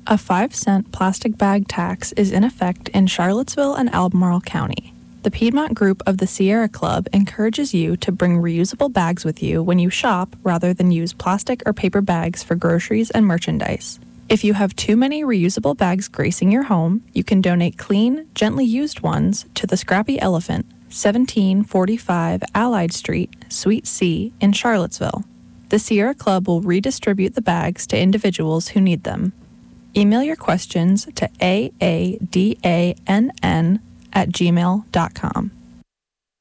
A 5-cent plastic bag tax is in effect in Charlottesville and Albemarle County. The Piedmont Group of the Sierra Club encourages you to bring reusable bags with you when you shop rather than use plastic or paper bags for groceries and merchandise. If you have too many reusable bags gracing your home, you can donate clean, gently used ones to the Scrappy Elephant, 1745 Allied Street, Suite C in Charlottesville. The Sierra Club will redistribute the bags to individuals who need them. Email your questions to aadann@gmail.com.